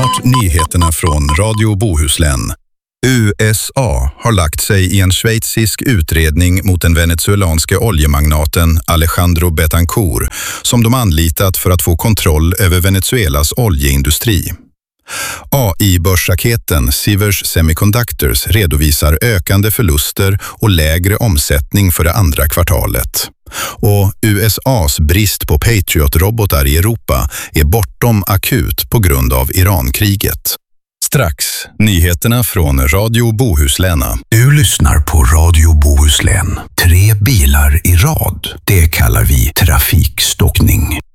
Snart nyheterna från Radio Bohuslän. USA har lagt sig i en schweizisk utredning mot den venezuelanske oljemagnaten Alejandro Betancourt som de anlitat för att få kontroll över Venezuelas oljeindustri. AI-börsraketen Sivers Semiconductors redovisar ökande förluster och lägre omsättning för det andra kvartalet. Och USAs brist på Patriot-robotar i Europa är bortom akut på grund av Irankriget. Strax, nyheterna från Radio Bohusläna. Du lyssnar på Radio Bohuslän. 3 bilar i rad. Det kallar vi trafikstockning.